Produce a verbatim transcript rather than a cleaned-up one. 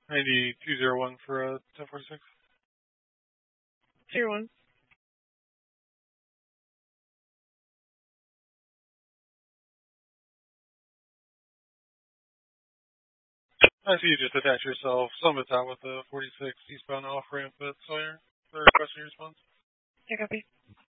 ninety two zero one for uh, ten forty-six. Zero one. I see you just attach yourself. Summit out with the forty-six eastbound off ramp at Sawyer for requesting response. Yeah, copy.